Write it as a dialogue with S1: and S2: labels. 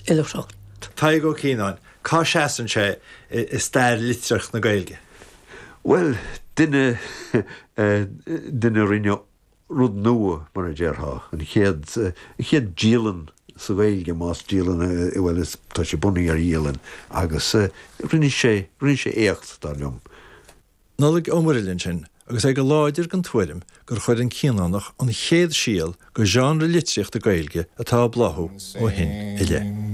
S1: Ileachtacht.
S2: Tá go cíán, cá seaan sé is stair litreach na Gaeilge?
S3: Well, duine rinne rud nua mar a deartha, an chéad díalan sa Gaeilge más díalan bhfuil is tá sé bunaí ar díalan agus rinne sé éacht dá leom.
S2: Nolig ómarilinn sin, agus ag go láidir gan tuairim gur chuir an cíanánach an chéad síal go genre litreach na Gaeilge atá blathú ó hin i le.